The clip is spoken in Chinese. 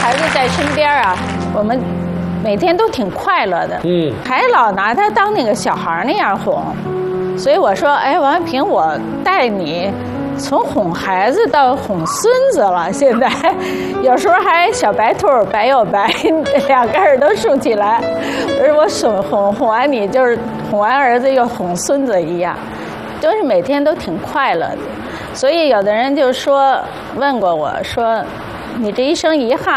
孩子在身边啊，我们每天都挺快乐的。还老拿他当那个小孩那样哄，所以我说，哎，王安平，我带你从哄孩子到哄孙子了。现在有时候还小白兔白又白，两个耳朵竖起来。我说我哄完你，就是哄完儿子又哄孙子一样，都是每天都挺快乐的。所以有的人就说问过我说，你这一生遗憾